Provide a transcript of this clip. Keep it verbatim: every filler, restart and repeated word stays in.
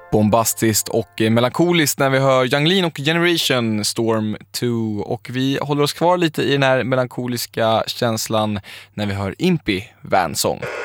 Bombastiskt och melankoliskt när vi hör Yung Lean och Generation Storm två, och vi håller oss kvar lite i den här melankoliska känslan när vi hör Impy Vansong.